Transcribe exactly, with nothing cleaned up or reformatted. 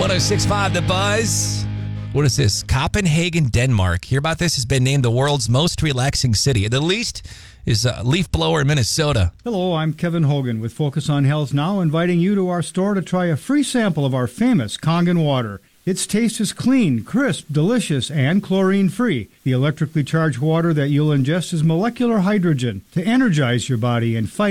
oh six point five The Buzz. What is this? Copenhagen, Denmark. Hear about this? Has been named the world's most relaxing city. The least is uh, Leaf Blower, Minnesota. Hello, I'm Kevin Hogan with Focus on Health Now, inviting you to our store to try a free sample of our famous Kangen water. Its taste is clean, crisp, delicious, and chlorine-free. The electrically charged water that you'll ingest is molecular hydrogen to energize your body and fight